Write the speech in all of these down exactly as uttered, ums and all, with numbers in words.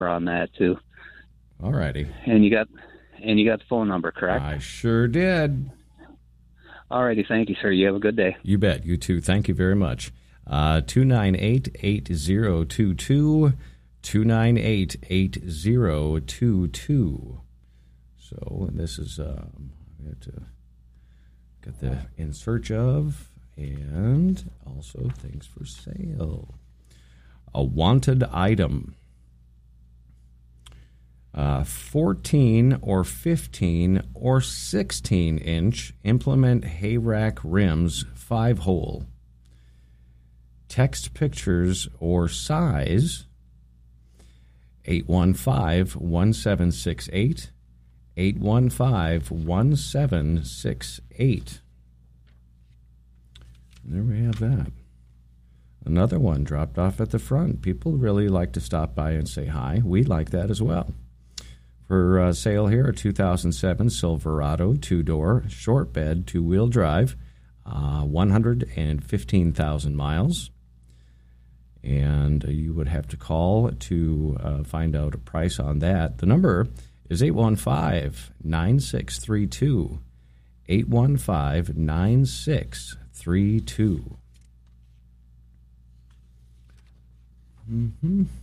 on that too. All righty. And you got and you got the phone number, correct? I sure did. All righty. Thank you, sir. You have a good day. You bet. You too. Thank you very much. Uh, two nine eight, eight zero two two, two nine eight, eight zero two two. So this is, um, we have to get the in search of, and also things for sale. A wanted item. Uh, fourteen or fifteen or sixteen inch implement hay rack rims, five hole. Text pictures or size, eight one five, one seven six eight, eight one five, one seven six eight. There we have that. Another one dropped off at the front. People really like to stop by and say hi. We like that as well. For uh, sale here, a two thousand seven Silverado, two-door, short bed, two-wheel drive, uh, one hundred fifteen thousand miles. And uh, you would have to call to uh, find out a price on that. The number is eight one five, nine six three two, eight one five, nine six three two. Mm-hmm.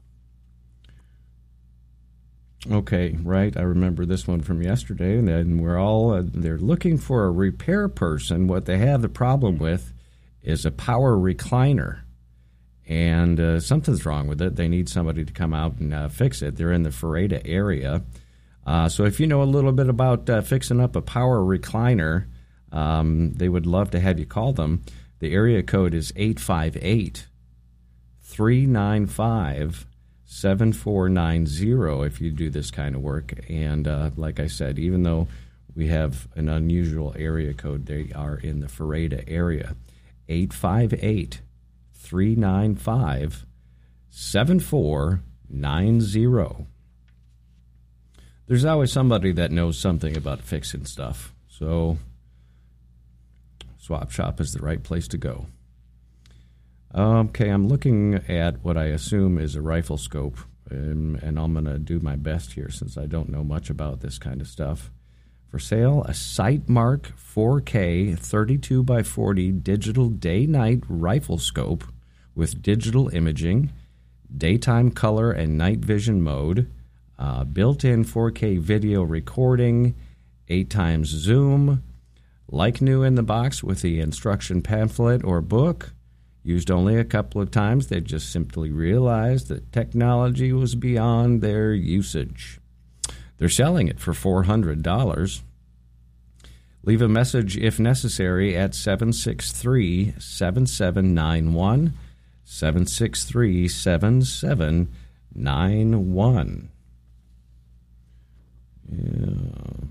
Okay, right. I remember this one from yesterday, and then we're all uh, they're looking for a repair person. What they have the problem with is a power recliner, and uh, something's wrong with it. They need somebody to come out and uh, fix it. They're in the Ferreta area, uh, so if you know a little bit about uh, fixing up a power recliner, um, they would love to have you call them. The area code is eight five eight, three nine five, seven four nine zero if you do this kind of work. And uh, like I said, even though we have an unusual area code, they are in the Ferreta area. eight five eight, three nine five, seven four nine zero. There's always somebody that knows something about fixing stuff. So Swap Shop is the right place to go. Okay, I'm looking at what I assume is a rifle scope, and, and I'm going to do my best here since I don't know much about this kind of stuff. For sale, a Sightmark four K thirty-two by forty digital day-night rifle scope with digital imaging, daytime color and night vision mode, uh, built-in four K video recording, eight times zoom, like new in the box with the instruction pamphlet or book. Used only a couple of times. They just simply realized that technology was beyond their usage. They're selling it for four hundred dollars. Leave a message if necessary at seven six three, seven seven nine one, seven six three, seven seven nine one. Yeah.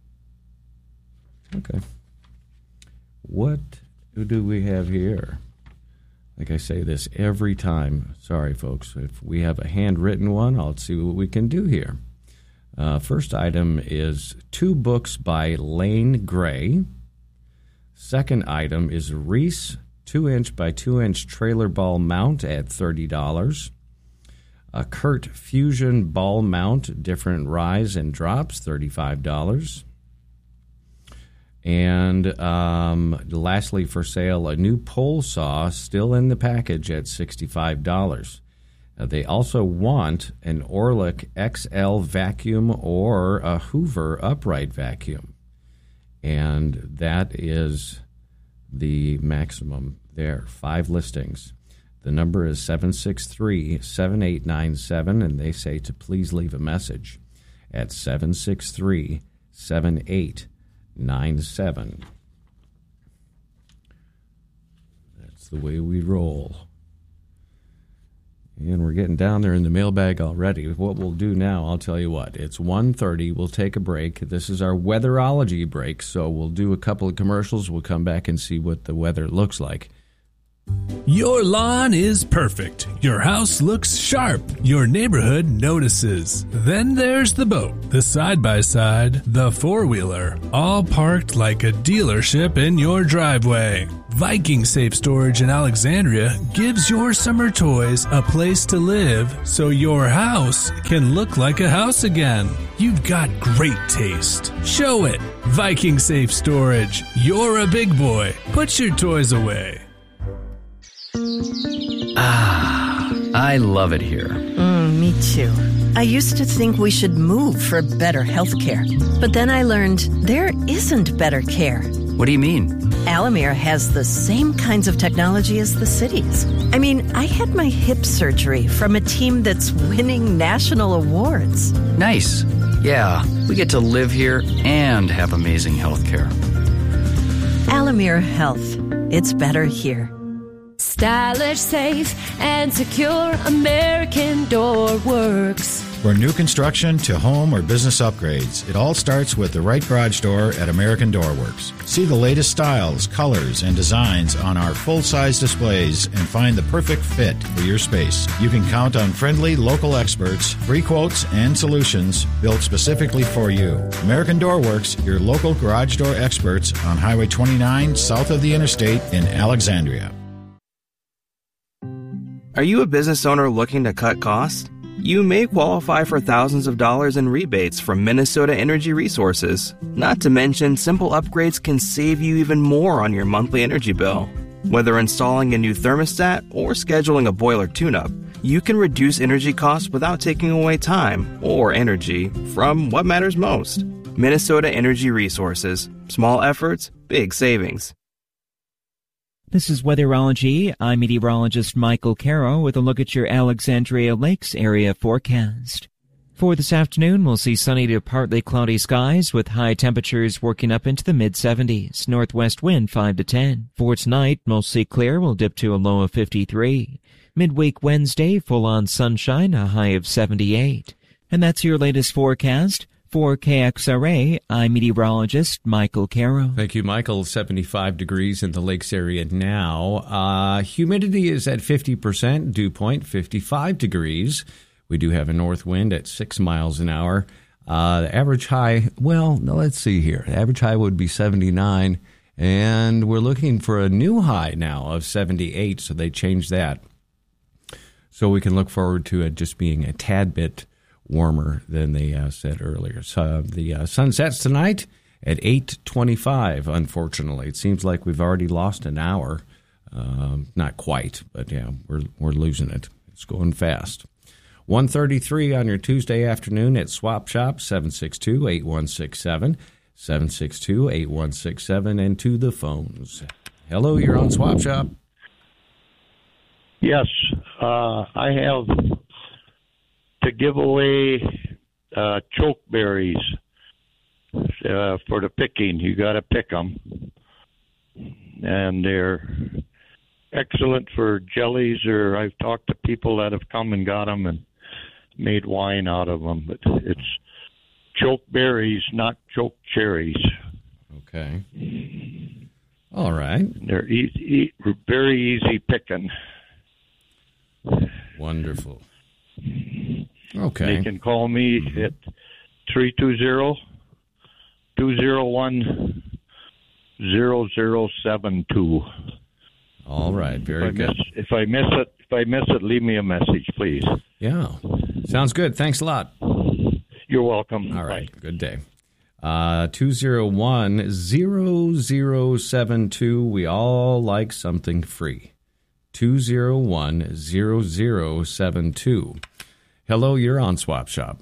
Okay. What do we have here? Like I say this every time. Sorry, folks. If we have a handwritten one, I'll see what we can do here. Uh, first item is two books by Lane Gray. Second item is Reese two-inch by two-inch trailer ball mount at thirty dollars. A Kurt Fusion ball mount, different rise and drops, thirty-five dollars. And um, lastly, for sale, a new pole saw still in the package at sixty-five dollars. Uh, they also want an Orlik X L vacuum or a Hoover upright vacuum. And that is the maximum there. Five listings. The number is seven six three, seven eight nine seven, and they say to please leave a message at seven six three, seven eight nine seven. That's the way we roll. And we're getting down there in the mailbag already. What we'll do now, I'll tell you what. It's one thirty. We'll take a break. This is our weatherology break, so we'll do a couple of commercials. We'll come back and see what the weather looks like. Your lawn is perfect. Your house looks sharp. Your neighborhood notices. Then there's the boat, the side-by-side, the four-wheeler, all parked like a dealership in your driveway. Viking Safe Storage in Alexandria gives your summer toys a place to live so your house can look like a house again. You've got great taste. Show it. Viking Safe Storage. You're a big boy. Put your toys away. Ah, I love it here. Mm, me too. I used to think we should move for better health care, but then I learned there isn't better care. What do you mean? Alamere has the same kinds of technology as the cities. I mean, I had my hip surgery from a team that's winning national awards. Nice. Yeah, we get to live here and have amazing health care. Alamere Health. It's better here. Stylish, safe, and secure American Door Works. For new construction to home or business upgrades, it all starts with the right garage door at American Door Works. See the latest styles, colors, and designs on our full-size displays and find the perfect fit for your space. You can count on friendly local experts, free quotes, and solutions built specifically for you. American Door Works, your local garage door experts on Highway twenty-nine, south of the interstate in Alexandria. Are you a business owner looking to cut costs? You may qualify for thousands of dollars in rebates from Minnesota Energy Resources. Not to mention, simple upgrades can save you even more on your monthly energy bill. Whether installing a new thermostat or scheduling a boiler tune-up, you can reduce energy costs without taking away time or energy from what matters most. Minnesota Energy Resources. Small efforts, big savings. This is Weatherology. I'm meteorologist Michael Caro with a look at your Alexandria Lakes area forecast. For this afternoon, we'll see sunny to partly cloudy skies with high temperatures working up into the mid seventies. Northwest wind five to ten. For tonight, mostly clear, will dip to a low of fifty-three. Midweek Wednesday, full-on sunshine, a high of seventy-eight. And that's your latest forecast. For K X R A, I'm meteorologist Michael Caro. Thank you, Michael. seventy-five degrees in the lakes area now. Uh, humidity is at fifty percent. Dew point, fifty-five degrees. We do have a north wind at six miles an hour. Uh, the average high, well, let's see here. The average high would be seventy-nine, and we're looking for a new high now of seventy-eight, so they changed that. So we can look forward to it just being a tad bit warmer than they uh, said earlier. So the uh, sun sets tonight at eight twenty-five, unfortunately. It seems like we've already lost an hour. Um, not quite, but yeah, we're we're losing it. It's going fast. one thirty-three on your Tuesday afternoon at Swap Shop, seven six two, eight one six seven, seven six two, eight one six seven, and to the phones. Hello, you're on Swap Shop. Yes, uh, I have to give away uh, chokeberries uh, for the picking. You got to pick them, and they're excellent for jellies. Or I've talked to people that have come and got them and made wine out of them. But it's chokeberries, not choke cherries. Okay. All right. They're easy, very easy picking. Wonderful. Okay. They can call me at three two zero, two zero one, zero zero seven two. All right, very if good. Miss, if I miss it, if I miss it, leave me a message, please. Yeah. Sounds good. Thanks a lot. You're welcome. All right. Bye. Good day. Uh, two zero one, zero zero seven two. We all like something free. two zero one, zero zero seven two. Hello, you're on Swap Shop.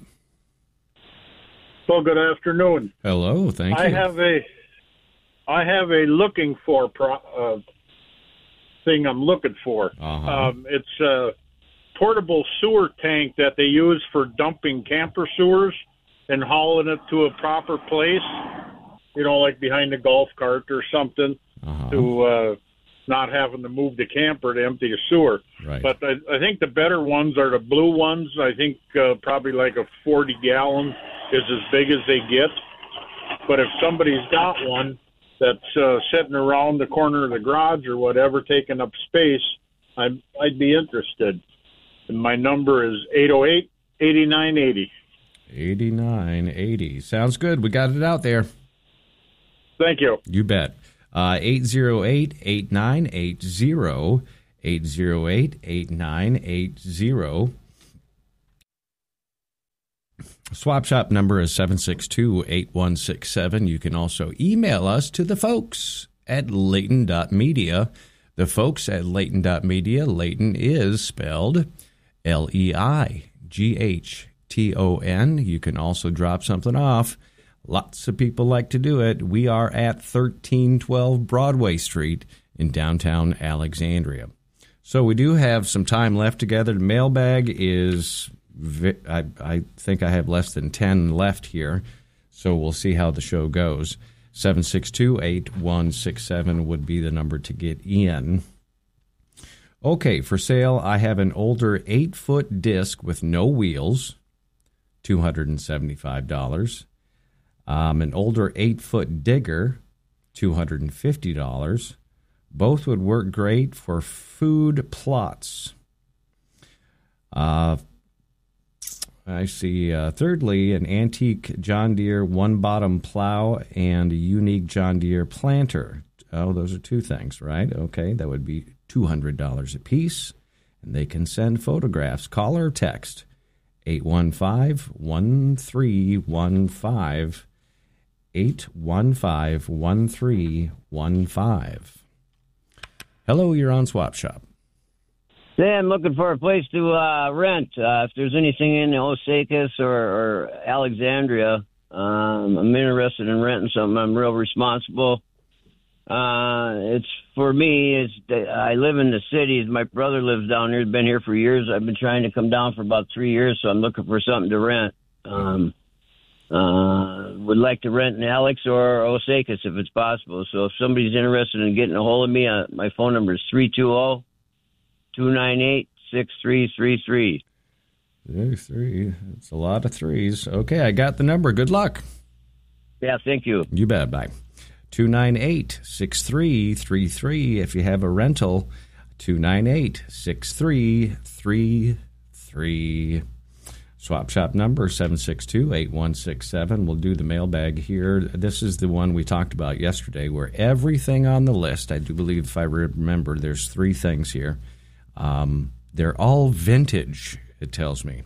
Well, good afternoon. Hello, thank you. I have a, I have a looking for pro, uh, thing I'm looking for. Uh-huh. Um, it's a portable sewer tank that they use for dumping camper sewers and hauling it to a proper place. You know, like behind a golf cart or something, uh-huh. to uh, not having to move the camper to empty a sewer. Right. But I, I think the better ones are the blue ones. I think uh, probably like a forty gallon is as big as they get. But if somebody's got one that's uh, sitting around the corner of the garage or whatever, taking up space, I'm, I'd be interested. And my number is eight oh eight, eighty-nine eighty. eighty-nine eighty. Sounds good. We got it out there. Thank you. You bet. Uh, eight zero eight, eight nine eight zero, eight zero eight, eight nine eight zero. Swap Shop number is seven six two, eight one six seven. You can also email us to the folks at Layton dot media. The folks at Layton dot media. Layton is spelled L E I G H T O N. You can also drop something off. Lots of people like to do it. We are at thirteen twelve Broadway Street in downtown Alexandria. So we do have some time left together. The mailbag is... I, I think I have less than ten left here, so we'll see how the show goes. seven six two, eight one six seven would be the number to get in. Okay, for sale, I have an older eight-foot disc with no wheels, two hundred seventy-five dollars. Um, an older eight-foot digger, two hundred fifty dollars. Both would work great for food plots. Uh I see, uh, thirdly, an antique John Deere one-bottom plow and a unique John Deere planter. Oh, those are two things, right? Okay, that would be two hundred dollars a piece, and they can send photographs. Call or text eight one five, one three one five, eight one five, one three one five. Hello, you're on Swap Shop. Hey, I'm looking for a place to uh, rent. Uh, if there's anything in Osakis or, or Alexandria, um, I'm interested in renting something. I'm real responsible. Uh, it's for me. It's I live in the city. My brother lives down here. He's been here for years. I've been trying to come down for about three years, so I'm looking for something to rent. Um, uh, would like to rent in Alex or Osakis if it's possible. So if somebody's interested in getting a hold of me, uh, my phone number is three two zero, two nine eight, six three three three. Three. It's a lot of threes. Okay, I got the number. Good luck. Yeah, thank you. You bet. Bye. two nine eight, six three three three. If you have a rental, two nine eight, six three three three. Swap Shop number seven six two, eight one six seven. We'll do the mailbag here. This is the one we talked about yesterday where everything on the list, I do believe if I remember, there's three things here. Um, they're all vintage, it tells me.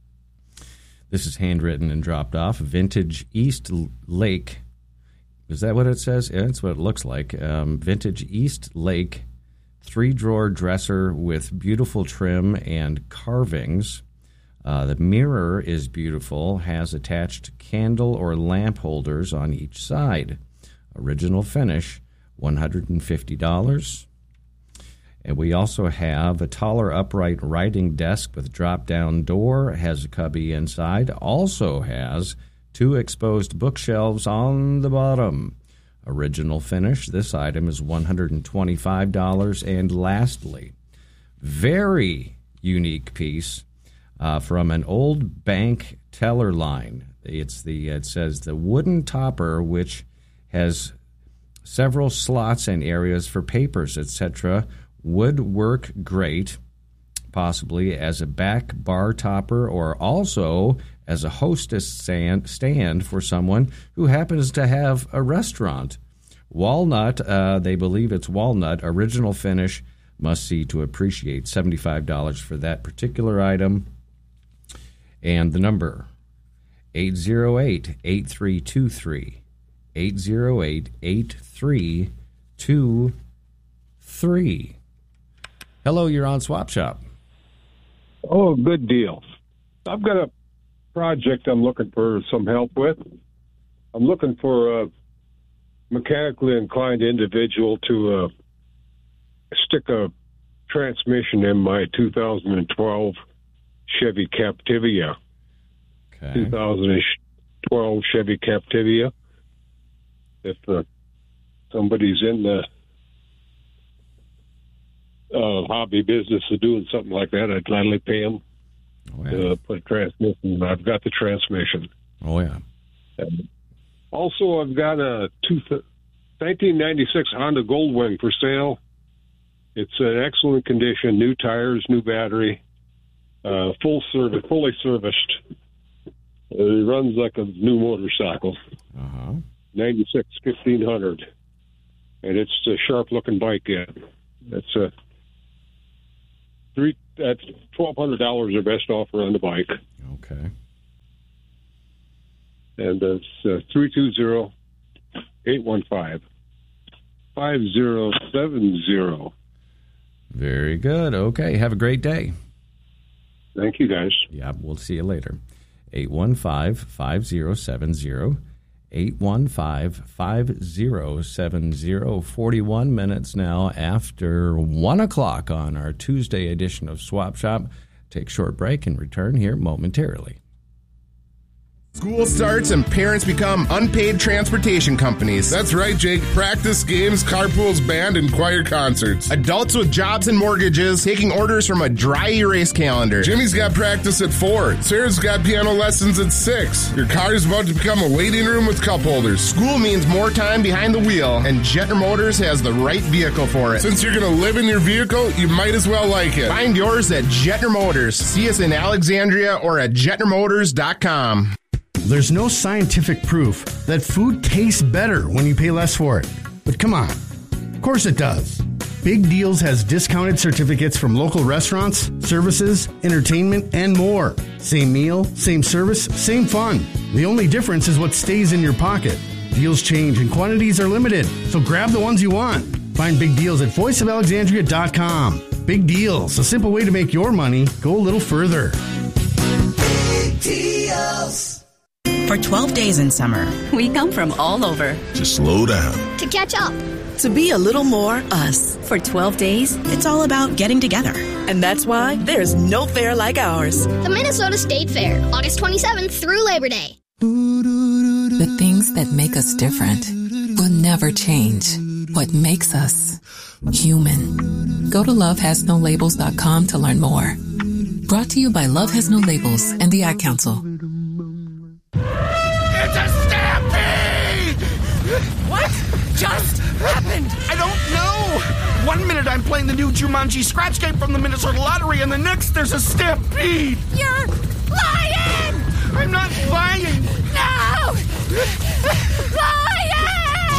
This is handwritten and dropped off. Vintage East Lake. Is that what it says? Yeah, that's what it looks like. Um, vintage East Lake three-drawer dresser with beautiful trim and carvings. Uh, the mirror is beautiful, has attached candle or lamp holders on each side. Original finish, one hundred fifty dollars. And we also have a taller upright writing desk with drop-down door, has a cubby inside, also has two exposed bookshelves on the bottom. Original finish, this item is one hundred twenty-five dollars. And lastly, very unique piece uh, from an old bank teller line. It's the it says the wooden topper, which has several slots and areas for papers, et cetera, would work great, possibly as a back bar topper or also as a hostess stand, stand for someone who happens to have a restaurant. Walnut, uh, they believe it's walnut. Original finish, must see to appreciate. seventy-five dollars for that particular item. And the number, eight zero eight, eight three two three. eight zero eight, eight three two three. Hello, you're on Swap Shop. Oh, good deal. I've got a project I'm looking for some help with. I'm looking for a mechanically inclined individual to uh, stick a transmission in my two thousand twelve Chevy Captivia. Okay. two thousand twelve Chevy Captivia. If uh, somebody's in the uh, hobby business of doing something like that, I'd gladly pay them oh, yeah. to put a transmission. I've got the transmission. Oh, yeah. And also, I've got a two, nineteen ninety-six Honda Goldwing for sale. It's in excellent condition, new tires, new battery, uh, full service, fully serviced. It runs like a new motorcycle. Uh-huh. ninety-six fifteen hundred. and it's a sharp-looking bike. Yeah, that's a three. That's twelve hundred dollars. Their best offer on the bike. Okay. And it's uh, three two zero, eight one five, five zero seven zero. Very good. Okay. Have a great day. Thank you, guys. Yeah, we'll see you later. eight one five, five zero seven zero. eight one five, five zero seven zero. forty-one minutes now after one o'clock on our Tuesday edition of Swap Shop. Take a short break and return here momentarily. School starts and parents become unpaid transportation companies. That's right, Jake. Practice, games, carpools, band, and choir concerts. Adults with jobs and mortgages taking orders from a dry erase calendar. Jimmy's got practice at four. Sarah's got piano lessons at six. Your car is about to become a waiting room with cup holders. School means more time behind the wheel, and Jetner Motors has the right vehicle for it. Since you're going to live in your vehicle, you might as well like it. Find yours at Jetner Motors. See us in Alexandria or at jetner motors dot com. There's no scientific proof that food tastes better when you pay less for it. But come on. Of course it does. Big Deals has discounted certificates from local restaurants, services, entertainment, and more. Same meal, same service, same fun. The only difference is what stays in your pocket. Deals change and quantities are limited, so grab the ones you want. Find Big Deals at voice of alexandria dot com. Big Deals, a simple way to make your money go a little further. Big Deals. For twelve days in summer, we come from all over. To slow down. To catch up. To be a little more us. For twelve days, it's all about getting together. And that's why there's no fair like ours. The Minnesota State Fair, August twenty-seventh through Labor Day. The things that make us different will never change. What makes us human. Go to love has no labels dot com to learn more. Brought to you by Love Has No Labels and the Ad Council. It's a stampede! What just happened? I don't know! One minute I'm playing the new Jumanji Scratch Game from the Minnesota Lottery, and the next there's a stampede! You're lying! I'm not lying! No! Lying!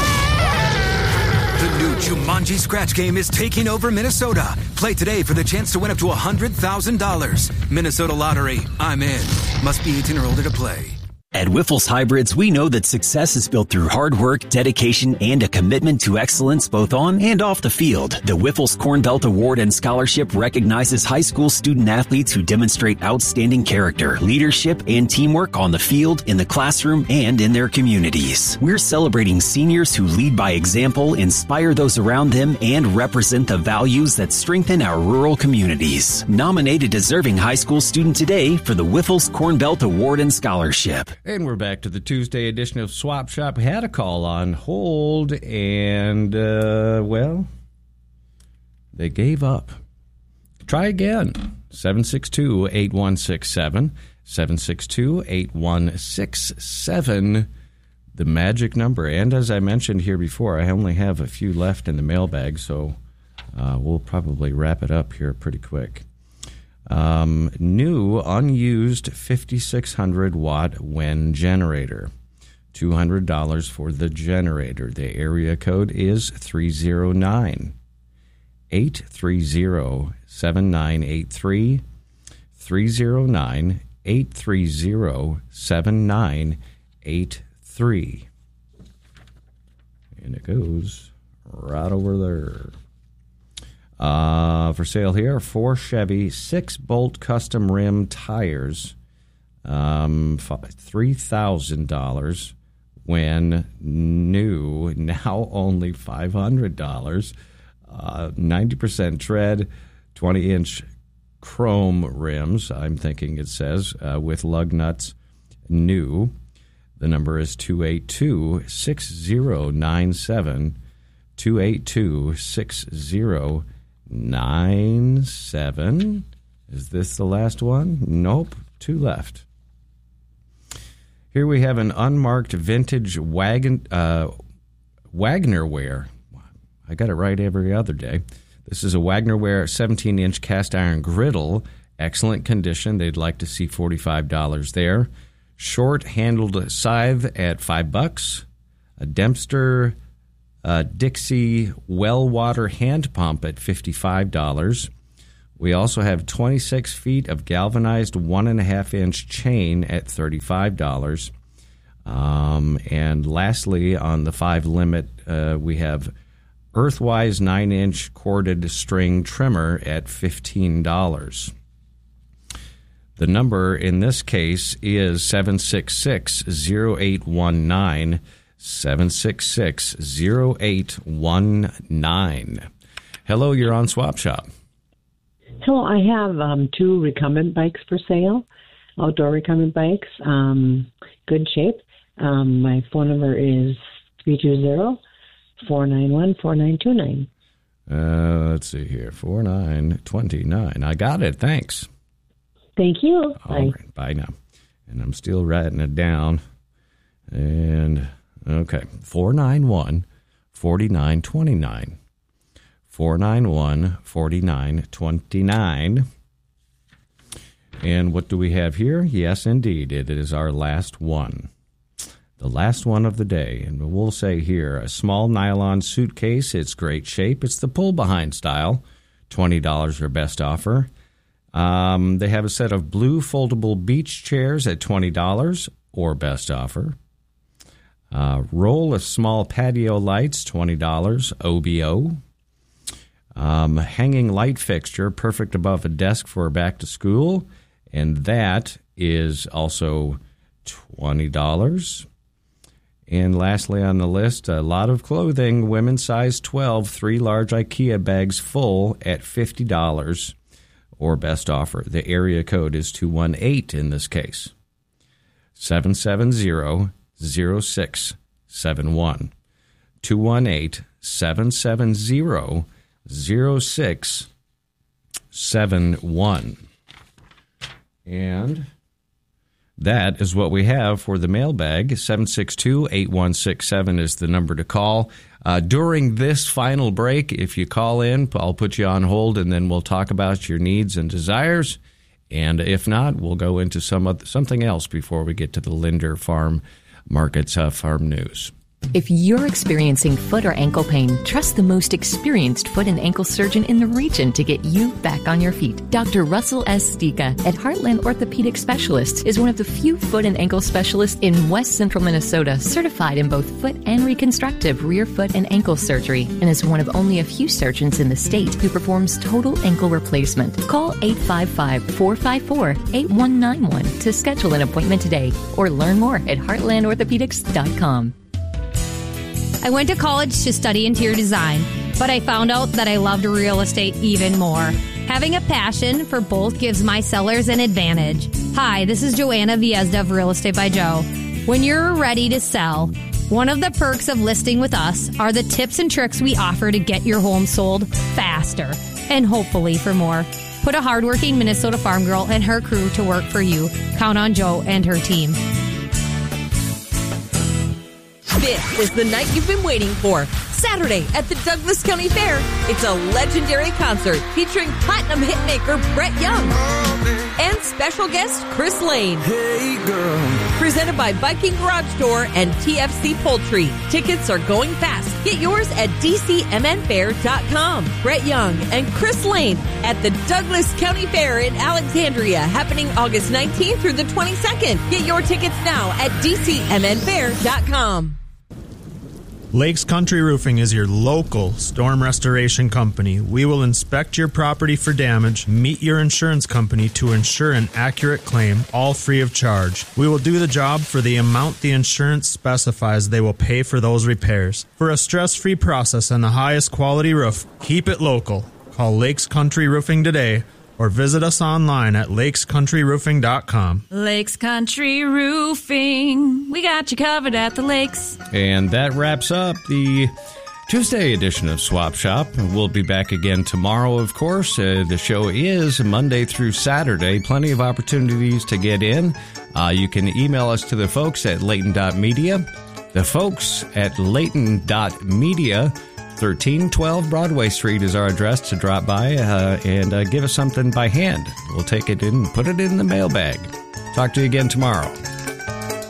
The new Jumanji Scratch Game is taking over Minnesota. Play today for the chance to win up to one hundred thousand dollars. Minnesota Lottery. I'm in. Must be eighteen or older to play. At Wyffels Hybrids, we know that success is built through hard work, dedication, and a commitment to excellence both on and off the field. The Wyffels Corn Belt Award and Scholarship recognizes high school student athletes who demonstrate outstanding character, leadership, and teamwork on the field, in the classroom, and in their communities. We're celebrating seniors who lead by example, inspire those around them, and represent the values that strengthen our rural communities. Nominate a deserving high school student today for the Wyffels Corn Belt Award and Scholarship. And we're back to the Tuesday edition of Swap Shop. We had a call on hold, and, uh, well, they gave up. Try again. seven six two, eight one six seven. seven six two, eight one six seven. The magic number. And as I mentioned here before, I only have a few left in the mailbag, so uh, we'll probably wrap it up here pretty quick. Um, new unused fifty-six hundred watt WEN generator. two hundred dollars for the generator. The area code is three zero nine, eight three zero, seven nine eight three. three zero nine, eight three zero, seven nine eight three. And it goes right over there. Uh, for sale here, four Chevy six-bolt custom rim tires, um, three thousand dollars when new, now only five hundred dollars, uh, ninety percent tread, twenty-inch chrome rims, I'm thinking it says, uh, with lug nuts, new. The number is two eight two, six zero nine seven, two eight two, six zero nine seven. Is this the last one? Nope. Two left. Here we have an unmarked vintage wagon, uh, Wagnerware. I got it right every other day. This is a Wagnerware seventeen-inch cast iron griddle. Excellent condition. They'd like to see forty-five dollars there. Short-handled scythe at five bucks. A Dempster uh, Dixie well water hand pump at fifty-five dollars. We also have twenty-six feet of galvanized one and a half inch chain at thirty-five dollars. Um, and lastly, on the five limit, uh, we have Earthwise nine inch corded string trimmer at fifteen dollars. The number in this case is seven six six, zero eight one nine, seven six six, zero eight one nine. Hello, you're on Swap Shop. Hello, I have um, two recumbent bikes for sale, outdoor recumbent bikes, um, good shape. Um, my phone number is three two zero, four nine one, four nine two nine. Uh, let's see here, four nine two nine. I got it, thanks. Thank you. All Bye. right, bye now. And I'm still writing it down. And, okay, four nine one, four nine two nine. four nine one, four nine two nine. And what do we have here? Yes, indeed, it is our last one. The last one of the day. And we'll say here, a small nylon suitcase. It's great shape. It's the pull-behind style. twenty dollars our best offer. Um, they have a set of blue foldable beach chairs at twenty dollars or best offer. Uh, roll of small patio lights, twenty dollars, O B O. Um, hanging light fixture, perfect above a desk for back to school, and that is also twenty dollars. And lastly on the list, a lot of clothing, women's size twelve, three large IKEA bags full at fifty dollars or best offer. The area code is two one eight in this case, seven seven zero, zero six seven one. two one eight, seven seven zero, zero six seven one. And that is what we have for the mailbag. seven six two, eight one six seven is the number to call. Uh, during this final break, if you call in, I'll put you on hold, and then we'll talk about your needs and desires. And if not, we'll go into some other, something else before we get to the Linder Farm Markets uh, Farm News. If you're experiencing foot or ankle pain, trust the most experienced foot and ankle surgeon in the region to get you back on your feet. Doctor Russell S. Stika at Heartland Orthopedic Specialists is one of the few foot and ankle specialists in West Central Minnesota certified in both foot and reconstructive rear foot and ankle surgery, and is one of only a few surgeons in the state who performs total ankle replacement. Call eight five five, four five four, eight one nine one to schedule an appointment today or learn more at heartland orthopedics dot com. I went to college to study interior design, but I found out that I loved real estate even more. Having a passion for both gives my sellers an advantage. Hi, this is Joanna Viezda of Real Estate by Joe. When you're ready to sell, one of the perks of listing with us are the tips and tricks we offer to get your home sold faster and hopefully for more. Put a hardworking Minnesota farm girl and her crew to work for you. Count on Joe and her team. This is the night you've been waiting for. Saturday at the Douglas County Fair, it's a legendary concert featuring platinum hitmaker Brett Young and special guest Chris Lane. Hey girl. Presented by Viking Garage Door and T F C Poultry. Tickets are going fast. Get yours at d c m n fair dot com. Brett Young and Chris Lane at the Douglas County Fair in Alexandria, happening August nineteenth through the twenty-second. Get your tickets now at d c m n fair dot com. Lakes Country Roofing is your local storm restoration company. We will inspect your property for damage, meet your insurance company to ensure an accurate claim, all free of charge. We will do the job for the amount the insurance specifies they will pay for those repairs. For a stress-free process and the highest quality roof, keep it local. Call Lakes Country Roofing today or visit us online at lakes country roofing dot com. Lakes Country Roofing. We got you covered at the lakes. And that wraps up the Tuesday edition of Swap Shop. We'll be back again tomorrow, of course. Uh, the show is Monday through Saturday. Plenty of opportunities to get in. Uh, you can email us to the folks at layton dot media. The folks at layton dot media. thirteen twelve Broadway Street is our address to drop by uh, and uh, give us something by hand. We'll take it in and put it in the mailbag. Talk to you again tomorrow.